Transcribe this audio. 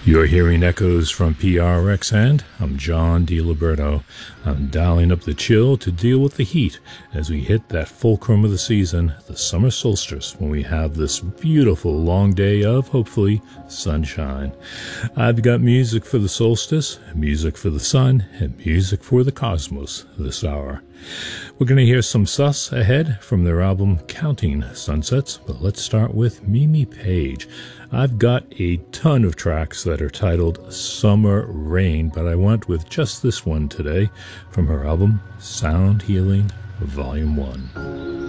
You're hearing echoes from PRX, and I'm John DiLiberto. I'm dialing up the chill to deal with the heat as we hit that fulcrum of the season, the summer solstice, when we have this beautiful long day of, hopefully, sunshine. I've got music for the solstice, music for the sun, and music for the cosmos this hour. We're going to hear some Sus ahead from their album Counting Sunsets, but let's start with Mimi Page. I've got a ton of tracks that are titled Summer Rain, but I went with just this one today from her album Sound Healing Volume 1.